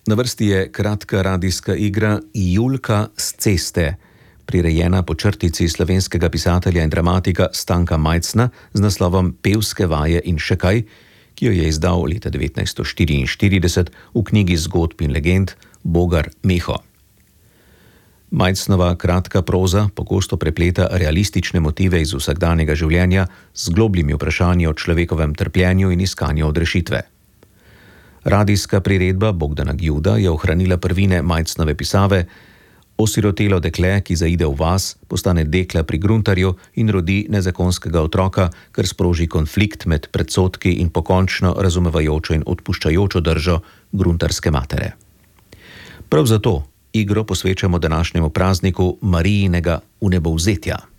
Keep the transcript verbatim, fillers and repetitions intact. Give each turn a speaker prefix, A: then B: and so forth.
A: Na vrsti je kratka radijska igra Julka s ceste, prirejena po črtici slovenskega pisatelja in dramatika Stanka Majcna z naslovom Pevske vaje in še kaj, ki jo je izdal leta devetnajststo štiriinštirideset v knjigi zgodb in legend Bogar Meho. Majcnova kratka proza pogosto prepleta realistične motive iz vsakdanjega življenja z globljimi vprašanji o človekovem trpljenju in iskanju odrešitve. Radijska priredba Bogdana Gjuda je ohranila prvine Majcnove pisave. Osirotelo dekle, ki zaide v vas, postane dekla pri gruntarju in rodi nezakonskega otroka, kar sproži konflikt med predsodki in pokončno razumevajočo in odpuščajočo držo gruntarske matere. Prav zato igro posvečamo današnjemu prazniku Marijinega vnebovzetja.